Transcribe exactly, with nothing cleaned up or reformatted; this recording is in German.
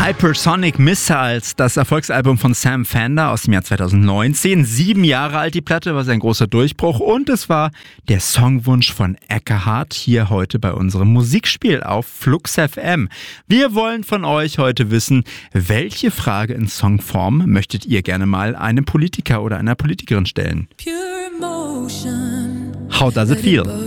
Hypersonic Missiles, das Erfolgsalbum von Sam Fender aus dem Jahr zweitausendneunzehn. Sieben Jahre alt die Platte, war sein großer Durchbruch und es war der Songwunsch von Eckehard hier heute bei unserem Musikspiel auf Flux F M. Wir wollen von euch heute wissen, welche Frage in Songform möchtet ihr gerne mal einem Politiker oder einer Politikerin stellen? How does it feel?